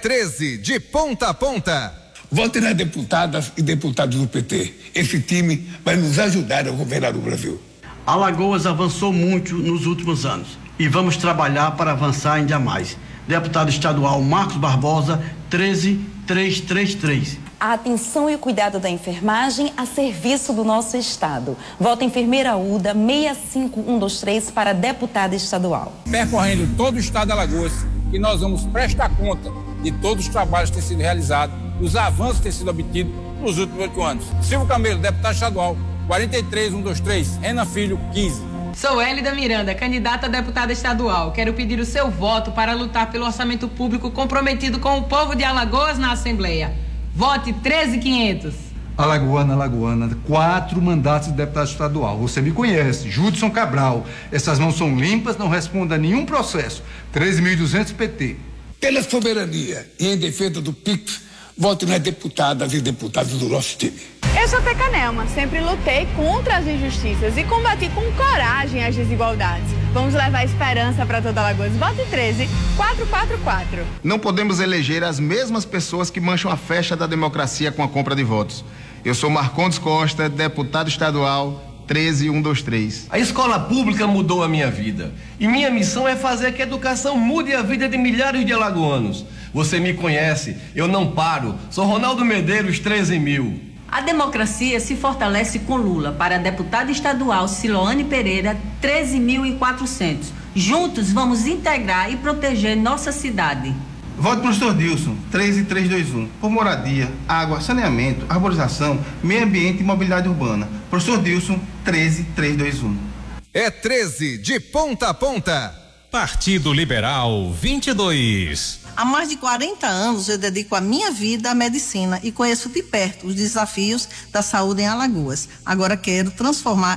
13 de ponta a ponta. Vote nas deputadas e deputados do PT. Esse time vai nos ajudar a governar o Brasil. Alagoas avançou muito nos últimos anos e vamos trabalhar para avançar ainda mais. Deputado estadual Marcos Barbosa, 13333. A atenção e o cuidado da enfermagem a serviço do nosso estado. Vota enfermeira UDA 65123 para deputada estadual. Percorrendo todo o estado de Alagoas, que nós vamos prestar conta de todos os trabalhos que têm sido realizados, dos avanços que têm sido obtidos nos últimos 8 anos. Silvio Camelo, deputado estadual, 43123, Renan Filho, 15. Sou Hélida Miranda, candidata a deputada estadual. Quero pedir o seu voto para lutar pelo orçamento público comprometido com o povo de Alagoas na Assembleia. Vote 13500. Alagoana, 4 mandatos de deputado estadual. Você me conhece, Judson Cabral. Essas mãos são limpas, não responda a nenhum processo. 13.200 PT. Pela soberania e em defesa do PIX, vote nas deputadas e deputados do nosso time. Eu sou Tecanelma, sempre lutei contra as injustiças e combati com coragem as desigualdades. Vamos levar esperança para toda Alagoas. Vote 13444. Não podemos eleger as mesmas pessoas que mancham a festa da democracia com a compra de votos. Eu sou Marcondes Costa, deputado estadual, 13123. A escola pública mudou a minha vida. E minha missão é fazer que a educação mude a vida de milhares de alagoanos. Você me conhece, eu não paro. Sou Ronaldo Medeiros, 13.000. A democracia se fortalece com Lula. Para deputada estadual Siloane Pereira, 13.400. Juntos vamos integrar e proteger nossa cidade. Vote para o Professor Dilson, 13321. Por moradia, água, saneamento, arborização, meio ambiente e mobilidade urbana. Professor Dilson, 13321. É 13 de ponta a ponta. Partido Liberal 22. Há mais de 40 anos eu dedico a minha vida à medicina e conheço de perto os desafios da saúde em Alagoas. Agora quero transformar